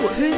圈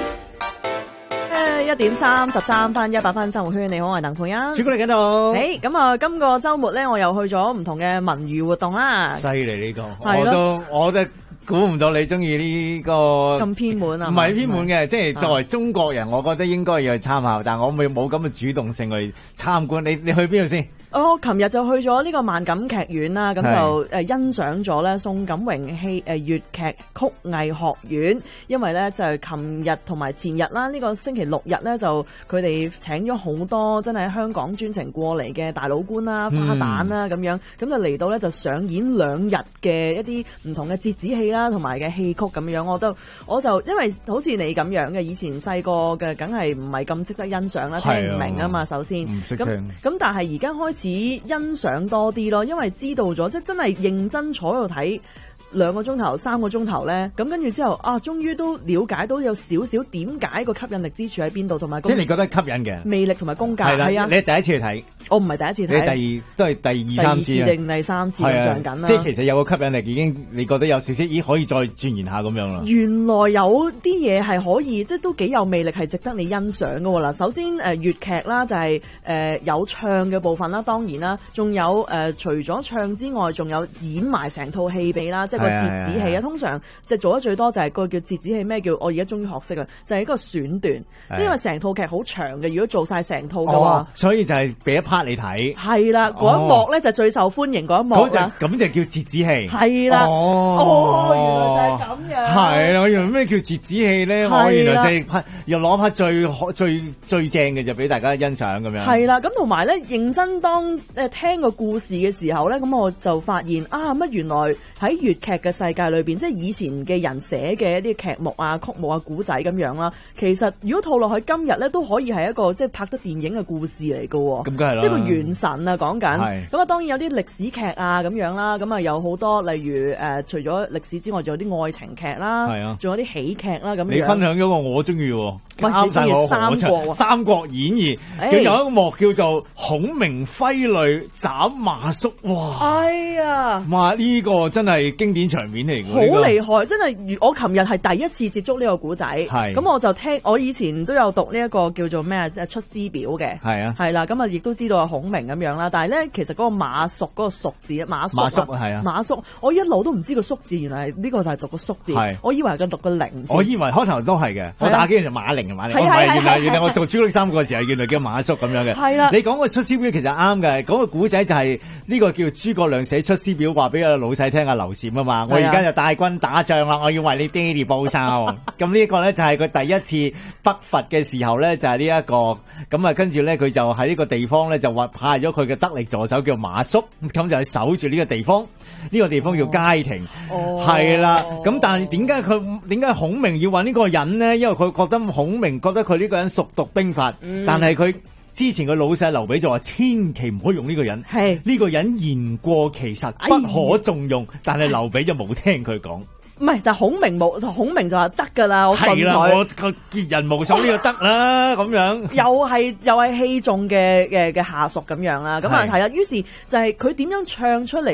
1:33生活圈，你好，我係鄧佩欣。 朱古力喺度。 咁啊，今個週末咧，我又去咗唔同嘅文娛活動啦。 犀利呢個， 係咯我都估唔到你中意呢個咁偏門啊？ 唔係偏門嘅，即係作為中國人，我覺得應該要去參考，但我冇咁嘅主動性去參觀。你去邊度先？ 我琴日就去咗呢個萬錦劇院啦，咁就欣賞咗咧宋錦榮粵劇曲藝學院，因為咧就係琴日同埋前日啦，呢個星期六日咧就佢哋請咗好多真係喺香港專程過嚟嘅大老倌啦、花旦啦咁樣，咁就嚟到咧就上演2日嘅一啲唔同嘅折子戲啦，同埋嘅戲曲咁樣。我就因為好似你咁樣嘅，以前細個嘅梗係唔係咁識得欣賞啦，聽唔明啊嘛，首先唔識聽。 咁但係而家開始欣賞多啲咯，因為知道咗，即係真係認真坐喺度睇2個鐘頭、3個鐘頭咧，咁跟住之後啊，終於都了解到有少少點解個吸引力之處喺邊度，同埋即係你覺得吸引嘅魅力同埋功架係啦。 係啊， 你第一次去睇， 我唔係第一次睇， 你都係第二三次定第三次上緊啦。 即係其實有個吸引力已經，你覺得有少少咦可以再鑽研下咁樣啦。 原來有啲嘢係可以，即係都幾有魅力，係值得你欣賞噶啦。首先粵劇啦，就係有唱嘅部分啦，當然啦，仲有除咗唱之外，仲有演埋成套戲俾啦，即係個折子戲啊。通常即係做得最多就係個叫折子戲，咩叫我而家終於學識啦，就係一個選段，即係因為成套劇好長嘅，如果做晒成套嘅話， 所以就係俾一 part 你睇。 係啦，嗰一幕咧就最受歡迎嗰一幕啦。 咁就叫折子戲。 係啦。原來就係咁樣。係啦，我原來咩叫折子戲咧？我原來就係又攞 part 最正嘅就俾大家欣賞咁樣。 係啦，咁同埋咧認真當聽個故事嘅時候咧，咁我就發現啊，乜原來喺粵劇嘅世界裏邊，即係以前嘅人寫嘅一啲劇目啊、曲目啊、古仔咁樣啦。其實如果套落去今日咧，都可以係一個即係拍得電影嘅故事嚟㗎喎。 咁梗係啦， 即係個元神啊，講緊。咁啊，當然有啲歷史劇啊咁樣啦。咁啊，有好多例如除咗歷史之外，仲有啲愛情劇啦，仲有啲喜劇啦咁樣。 你分享咗個我中意喎， 啱晒我《 三國演義》佢有一幕叫做孔明揮淚斬馬謖，哇！ 哎呀， 哇！呢個真係經典場面嚟嘅， 好厲害！真係，我琴日係第一次接觸呢個古仔，咁我就聽，我以前都有讀呢一個叫做咩出師表嘅，係啦，咁啊亦都知道係孔明咁樣啦。但係咧，其實嗰個馬謖嗰個謖字，馬謖係啊，馬謖，我一路都唔知個謖字，原來呢個就係讀個謖字，我以為係讀個零字， 我以為開頭都係嘅，我打機就馬鈴，原來我做朱古力三個嘅時候，原來叫馬謖咁樣嘅。係啦，你講個出師表其實啱嘅，講個古仔就係呢個叫諸葛亮寫出師表，話俾個老細聽啊，劉禪啊嘛，我而家就帶軍打仗啦，我要為你爹哋報仇。咁呢一個咧就係佢第一次北伐嘅時候咧，就係呢一個咁啊，跟住咧佢就喺呢個地方咧就派咗佢嘅得力助手叫馬謖，咁就去守住呢個地方。呢個地方叫街亭，係啦。咁但係點解孔明要揾呢個人呢？因為佢覺得孔明覺得佢呢個人熟讀兵法，但係佢之前個老細劉備就話千祈唔可以用呢個人，呢個人言過其實，不可重用。但係劉備就冇聽佢講。 唔係，但孔明就話得㗎啦，我信佢。係啦， 我傑人無數呢個得啦，咁樣。 又係器重嘅下屬咁樣啦，咁啊係啦。於是就係佢點樣唱出嚟。